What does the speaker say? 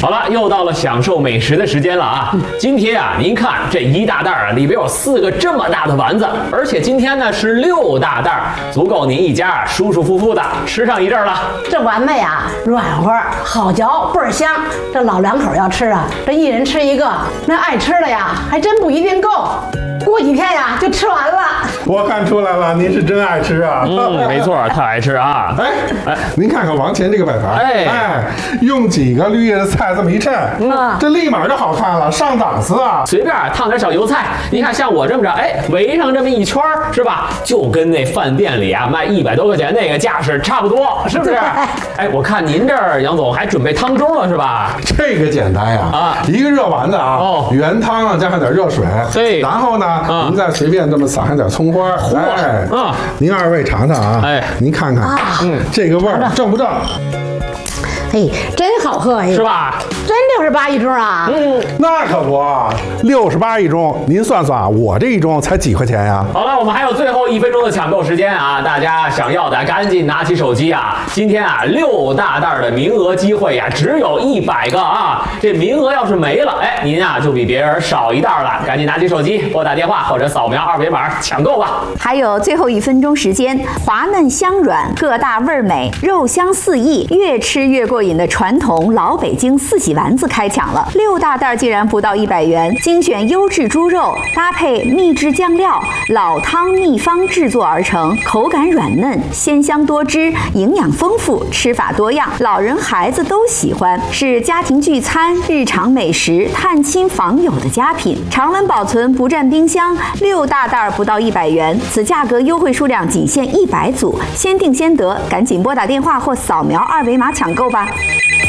好了，又到了享受美食的时间了啊！今天啊，您看这一大袋啊，里边有4个这么大的丸子，而且今天呢是6大袋，足够您一家舒舒服服的吃上一阵了。 这丸子呀，软和好嚼，倍儿香。这老两口要吃啊，这一人吃一个，那爱吃的呀，还真不一定够。过几天呀，就吃完了。 我看出来了，您是真爱吃啊！ 没错，特爱吃啊！ 您看看王前这个摆盘，用几个绿叶的菜这么一衬，这立马就好看了，上档次啊！ 随便烫点小油菜，你看像我这么着，围上这么一圈是吧？就跟那饭店里啊卖100多块钱那个架势差不多，是不是？我看您这儿杨总还准备汤盅了是吧？ 这个简单呀，一个热丸子啊，原汤啊加上点热水，然后呢，您再随便这么撒上点葱花，您2位尝尝啊，您看看，这个味儿正不正？ 真好喝是吧？ 真68一盅啊！ 那可不，68一盅，您算算，我这一盅才几块钱呀？ 好了，我们还有最后1分钟的抢购时间啊！大家想要的赶紧拿起手机啊！今天啊6大袋的名额机会呀，只有100个啊！这名额要是没了，您啊就比别人少一袋了，赶紧拿起手机拨打电话或者扫描2维码抢购吧！ 还有最后1分钟时间，滑嫩香软，个大味儿美，肉香四溢，越吃越过瘾的传统老北京4喜丸子开抢了，6大袋竟然不到100元，精选优质猪肉，搭配秘制酱料，老汤秘方制作而成，口感软嫩，鲜香多汁，营养丰富，吃法多样，老人孩子都喜欢，是家庭聚餐、日常美食、探亲访友的佳品，常温保存，不占冰箱，6大袋不到100元，此价格优惠数量仅限100组，先定先得，赶紧拨打电话或扫描2维码抢购吧。